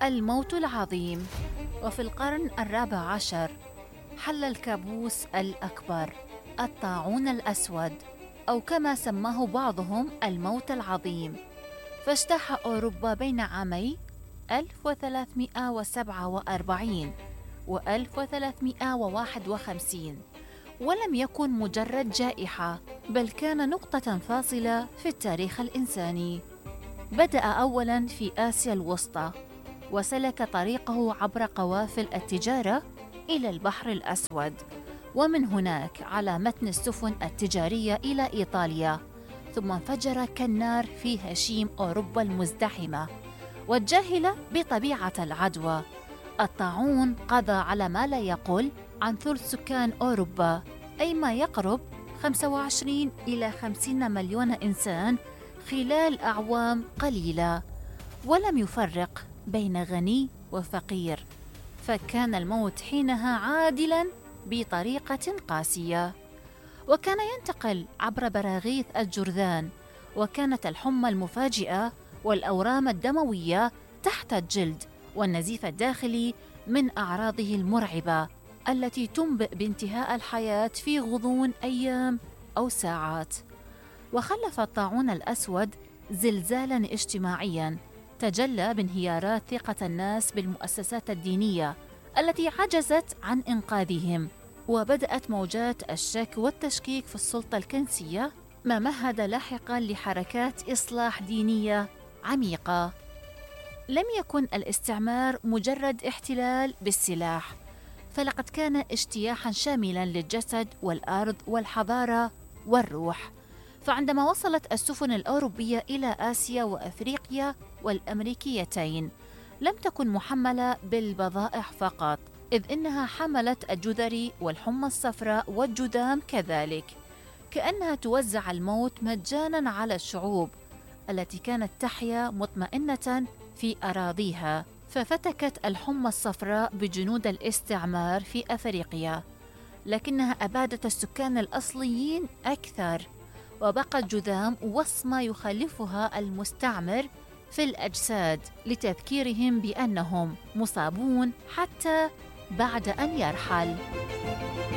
الموت العظيم. وفي القرن الرابع عشر حل الكابوس الأكبر، الطاعون الأسود، أو كما سماه بعضهم الموت العظيم، فاجتاح أوروبا بين عامي 1347 و 1351، ولم يكن مجرد جائحة، بل كان نقطة فاصلة في التاريخ الإنساني. بدأ أولاً في آسيا الوسطى، وسلك طريقه عبر قوافل التجارة إلى البحر الأسود، ومن هناك على متن السفن التجارية إلى إيطاليا، ثم انفجر كالنار في هشيم أوروبا المزدحمة والجاهلة بطبيعة العدوى. الطاعون قضى على ما لا يقل عن ثلث سكان أوروبا، أي ما يقرب 25 إلى 50 مليون إنسان خلال أعوام قليلة، ولم يفرق بين غني وفقير، فكان الموت حينها عادلاً بطريقة قاسية، وكان ينتقل عبر براغيث الجرذان، وكانت الحمى المفاجئة والأورام الدموية تحت الجلد والنزيف الداخلي من أعراضه المرعبة التي تنبئ بانتهاء الحياة في غضون أيام أو ساعات. وخلف الطاعون الأسود زلزالاً اجتماعياً تجلى بانهيارات ثقة الناس بالمؤسسات الدينية التي عجزت عن إنقاذهم، وبدأت موجات الشك والتشكيك في السلطة الكنسية، ما مهد لاحقاً لحركات إصلاح دينية عميقة. لم يكن الاستعمار مجرد احتلال بالسلاح، فلقد كان اجتياحاً شاملاً للجسد والأرض والحضارة والروح. فعندما وصلت السفن الأوروبية إلى آسيا وأفريقيا والأمريكيتين، لم تكن محملة بالبضائع فقط، إذ إنها حملت الجدري والحمى الصفراء والجذام كذلك، كأنها توزع الموت مجاناً على الشعوب التي كانت تحيا مطمئنة في أراضيها. ففتكت الحمى الصفراء بجنود الاستعمار في أفريقيا، لكنها أبادت السكان الأصليين أكثر، وبقى الجذام وصمة يخلفها المستعمر في الأجساد لتذكيرهم بأنهم مصابون حتى بعد أن يرحل.